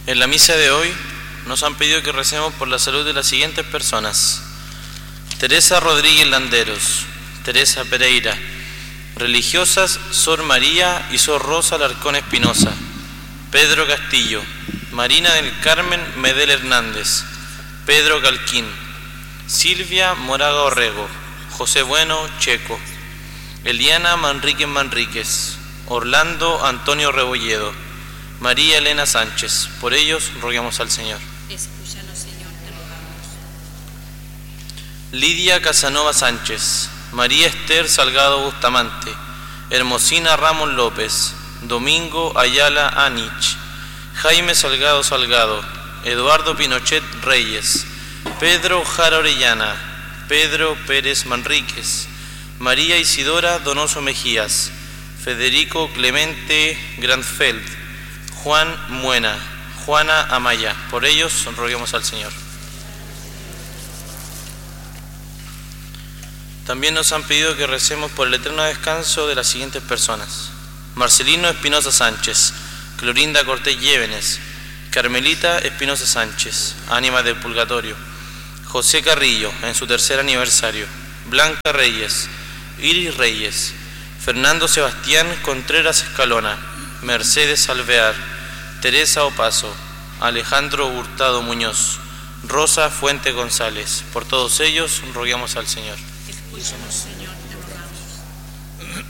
En la misa de hoy nos han pedido que recemos por la salud de las siguientes personas: Teresa Rodríguez Landeros, Teresa Pereira, religiosas Sor María y Sor Rosa Alarcón Espinosa, Pedro Castillo, Marina del Carmen Medel Hernández, Pedro Calquín, Silvia Moraga Orrego, José Bueno Checo, Eliana Manríquez Manríquez, Orlando Antonio Rebolledo, María Elena Sánchez. Por ellos roguemos al Señor. Escúchanos, Señor, te rogamos. Lidia Casanova Sánchez, María Esther Salgado Bustamante, Hermosina Ramos López, Domingo Ayala Anich, Jaime Salgado Salgado, Eduardo Pinochet Reyes, Pedro Jara Orellana, Pedro Pérez Manríquez, María Isidora Donoso Mejías, Federico Clemente Grandfeld, Juan Muena, Juana Amaya. Por ellos roguemos al Señor. También nos han pedido que recemos por el eterno descanso de las siguientes personas: Marcelino Espinosa Sánchez, Clorinda Cortés Llévenes, Carmelita Espinosa Sánchez, Ánimas del Purgatorio, José Carrillo en su 3er aniversario, Blanca Reyes, Iris Reyes, Fernando Sebastián Contreras Escalona, Mercedes Alvear, Teresa Opaso, Alejandro Hurtado Muñoz, Rosa Fuente González. Por todos ellos roguemos al Señor. Escúchanos, Señor.